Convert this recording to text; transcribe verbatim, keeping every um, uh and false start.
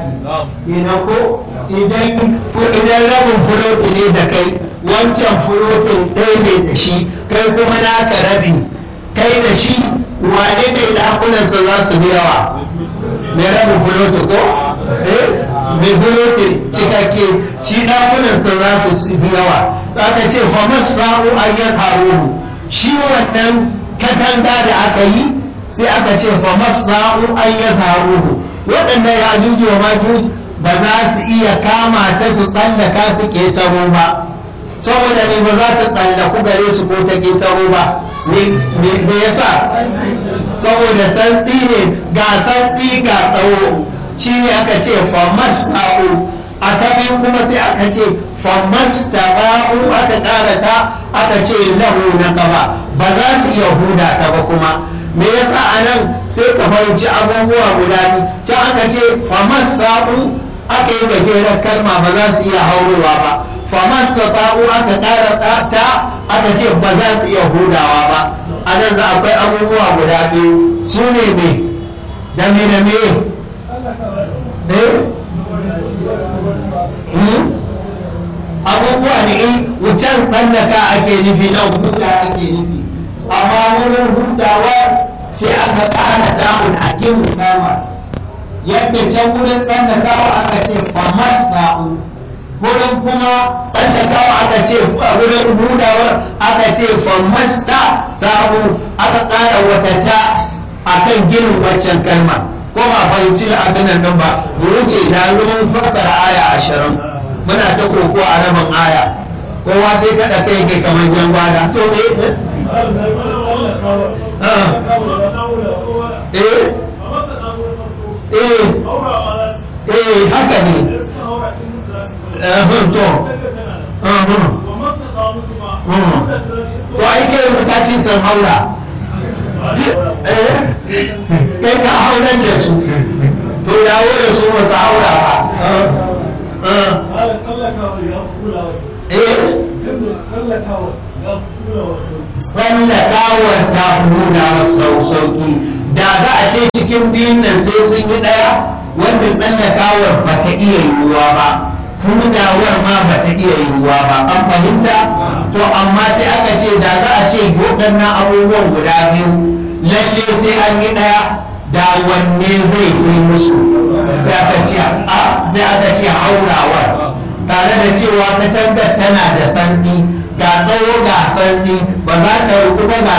ɗaki ina ko idan idan rabin fuloti ne da kai wancan fulotin ɗaya ne da shi kai kuma naka rabi kai da shi wane ne ɗakunansa za su bi yawa mai rabin fuloti ko eh mai fuloti cikakke shi ɗakunansa za su bi yawa aka ce famas sa'u an ya taru shi wannan katanga da aka yi sai aka ce famas sa'u an ya taru waɗanda ya juji wa majuj ba za su iya kama ta su tsallaka su ƙetaro ba saboda ne ba za ta tsallaku gare su ko ta ƙetaro ba me yasa saboda santsi ne ga santsi ga tsawo shi ne aka ce famas sa'u a tabin kuma sai aka ce famastaqa'u aka ƙara ta aka ce lahu naqaba ba za su iya huda ta ba kuma me yasa anan sai ka fahimci abubuwa guda biyu can aka ce famastaqu aka yi gajeren kalma ba za su iya haurowa ba famastaqa'u aka ƙara ta aka ce ba za su iya hudawa ba anan za akwai abubuwa guda biyu su ne me da me da me eh abubuwa ne in wucen tsallaka ake nufi na huta ake nufi amma wurin hutawa sai aka ƙara ta'un a kin kama yadda can wurin tsallakawa aka ce famas ta'u wurin kuma tsallakawa aka ce wurin hudawar aka ce famas ta'u aka ƙara wata ta a kan ginin waccan kalma ko ba fahimci la'adunan nan ba mu wuce da zumun fassara aya ashirin muna ta koko a rabin aya kowa sai kada kai kai kamar jan gwada to me eh eh eh haka ne eh to to ai kai mutaci san haura eh kai ka hauran da su to dawo da su ba su haura ba tsallakawar ta nuna masu sauki da za a ce cikin biyun nan sai sun yi ɗaya wanda tsallakawar ba ta iya yiwuwa ba hudawar ma ba ta iya yiwuwa ba an fahimta to amma sai aka ce da za a ce waɗannan abubuwan guda biyu lalle sai an yi ɗaya da wanne zai yi musu sai aka ce a sai aka ce haurawar tare da cewa katangar tana da santsi ga tsawo ga santsi ba za ta ruku ba ga